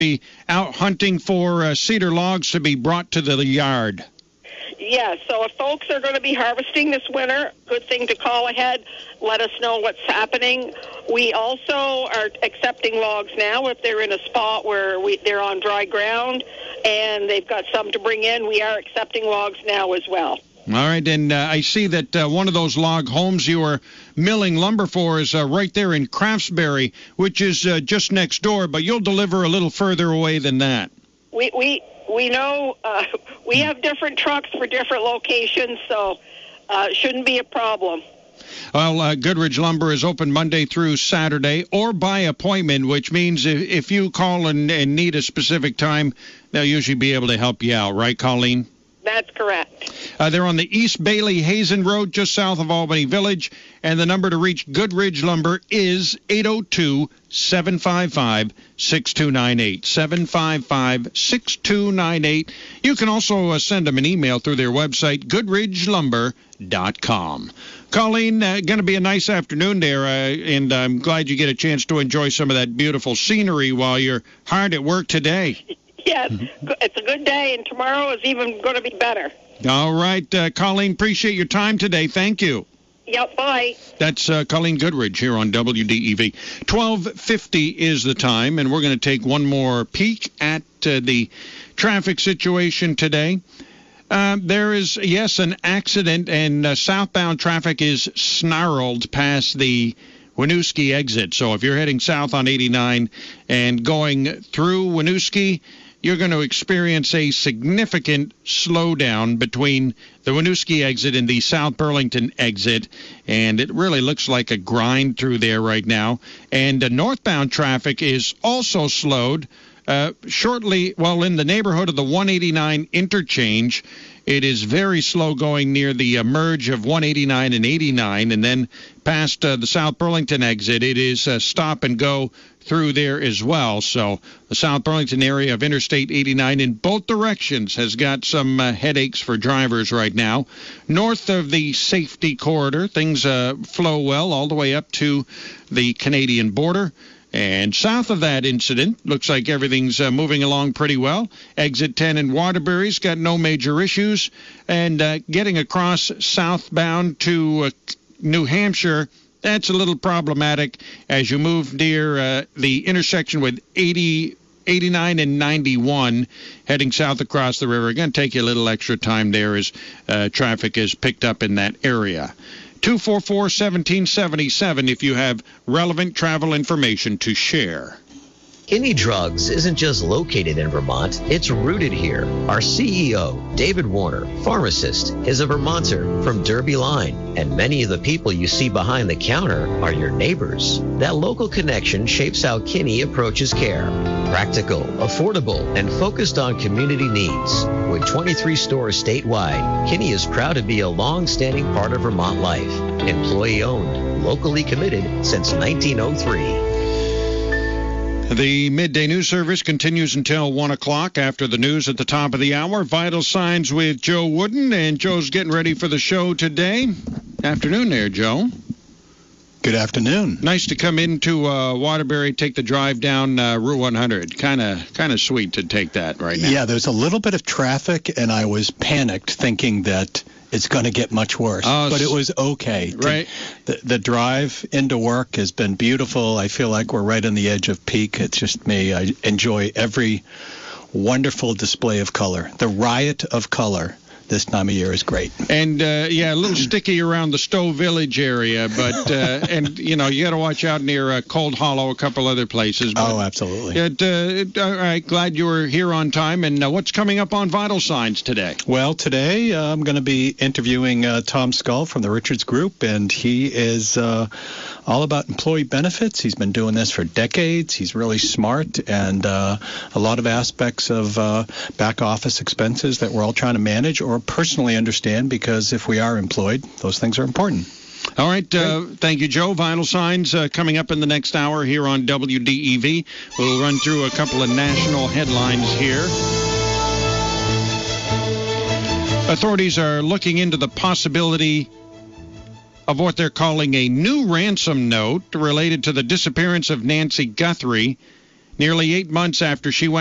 be out hunting for cedar logs to be brought to the yard. Yeah, so if folks are going to be harvesting this winter, good thing to call ahead. Let us know what's happening. We also are accepting logs now if they're in a spot where they're on dry ground and they've got some to bring in. We are accepting logs now as well. All right, and I see that one of those log homes you are milling lumber for is right there in Craftsbury, which is just next door, but you'll deliver a little further away than that. We know we have different trucks for different locations, so it shouldn't be a problem. Well, Goodridge Lumber is open Monday through Saturday or by appointment, which means if you call and need a specific time, they'll usually be able to help you out. Right, Colleen? That's correct. They're on the East Bailey-Hazen Road, just south of Albany Village, and the number to reach Goodridge Lumber is 802-755-6298, 755-6298. You can also send them an email through their website, goodridgelumber.com. Colleen, going to be a nice afternoon there, and I'm glad you get a chance to enjoy some of that beautiful scenery while you're hard at work today. Yes, it's a good day, and tomorrow is even going to be better. All right, Colleen, appreciate your time today. Thank you. Yep, bye. That's Colleen Goodridge here on WDEV. 12:50 is the time, and we're going to take one more peek at the traffic situation today. There is, yes, an accident, and southbound traffic is snarled past the Winooski exit. So if you're heading south on 89 and going through Winooski, you're going to experience a significant slowdown between the Winooski exit and the South Burlington exit, and it really looks like a grind through there right now. And northbound traffic is also slowed shortly, in the neighborhood of the 189 interchange. It is very slow going near the merge of 189 and 89, and then past the South Burlington exit, it is stop and go through there as well. So the South Burlington area of Interstate 89 in both directions has got some headaches for drivers right now. North of the safety corridor, things flow well all the way up to the Canadian border. And south of that incident, looks like everything's moving along pretty well. Exit 10 in Waterbury's got no major issues. And getting across southbound to New Hampshire, that's a little problematic as you move near the intersection with 89 and 91, heading south across the river. Going to take you a little extra time there as traffic is picked up in that area. 244-1777 if you have relevant travel information to share. Kinney Drugs isn't just located in Vermont, it's rooted here. Our CEO, David Warner, pharmacist, is a Vermonter from Derby Line, and many of the people you see behind the counter are your neighbors. That local connection shapes how Kinney approaches care. Practical, affordable, and focused on community needs. With 23 stores statewide, Kinney is proud to be a long-standing part of Vermont life. Employee-owned, locally committed since 1903. The midday news service continues until 1 o'clock. After the news at the top of the hour, Vital Signs with Joe Wooden, and Joe's getting ready for the show today. Afternoon there, Joe. Good afternoon. Nice to come into Waterbury, take the drive down Route 100. Kind of sweet to take that right now. Yeah, there's a little bit of traffic, and I was panicked thinking that it's going to get much worse. But it was okay. Right. The drive into work has been beautiful. I feel like we're right on the edge of peak. It's just me. I enjoy every wonderful display of color. The riot of color this time of year is great. And, a little sticky around the Stowe Village area, but, and, you got to watch out near Cold Hollow, a couple other places. But, absolutely. All right, glad you were here on time. And what's coming up on Vital Signs today? Well, today I'm going to be interviewing Tom Scull from the Richards Group, and he is all about employee benefits. He's been doing this for decades. He's really smart, and a lot of aspects of back office expenses that we're all trying to manage or personally understand, because if we are employed, those things are important. All right. Thank you, Joe. Vital Signs coming up in the next hour here on WDEV. We'll run through a couple of national headlines here. Authorities are looking into the possibility of what they're calling a new ransom note related to the disappearance of Nancy Guthrie. nearly 8 months after she went